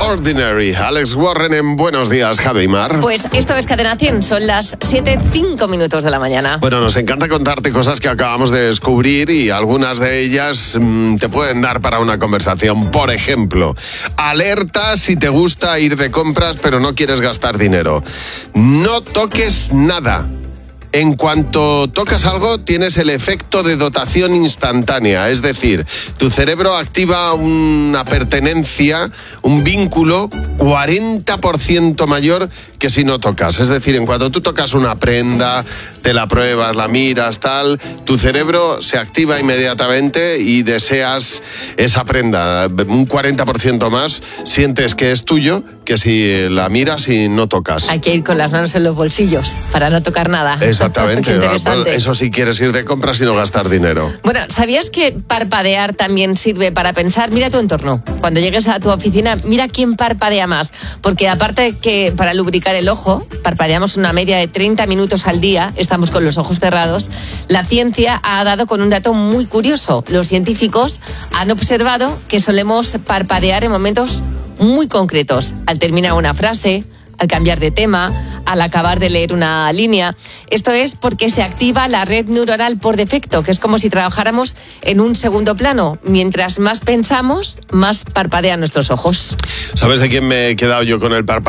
Ordinary. Alex Warren en Buenos Días, Javi y Mar. Pues esto es Cadena 100, son las 7:05 de la mañana. Bueno, nos encanta contarte cosas que acabamos de descubrir y algunas de ellas te pueden dar para una conversación. Por ejemplo, alerta si te gusta ir de compras pero no quieres gastar dinero. No toques nada. En cuanto tocas algo, tienes el efecto de dotación instantánea. Es decir, tu cerebro activa una pertenencia, un vínculo 40% mayor que si no tocas. Es decir, en cuanto tú tocas una prenda, te la pruebas, la miras, tal, tu cerebro se activa inmediatamente y deseas esa prenda. Un 40% más sientes que es tuyo que si la miras y no tocas. Hay que ir con las manos en los bolsillos para no tocar nada. Exactamente. Eso si quieres ir de compras y no gastar dinero. Bueno, ¿sabías que parpadear también sirve para pensar? Mira tu entorno. Cuando llegues a tu oficina, mira quién parpadea más. Porque aparte de que para lubricar el ojo, parpadeamos una media de 30 minutos al día, estamos con los ojos cerrados, la ciencia ha dado con un dato muy curioso. Los científicos han observado que solemos parpadear en momentos muy concretos. Al terminar una frase, al cambiar de tema, al acabar de leer una línea. Esto es porque se activa la red neuronal por defecto, que es como si trabajáramos en un segundo plano. Mientras más pensamos, más parpadean nuestros ojos. ¿Sabes de quién me he quedado yo con el parpadeo?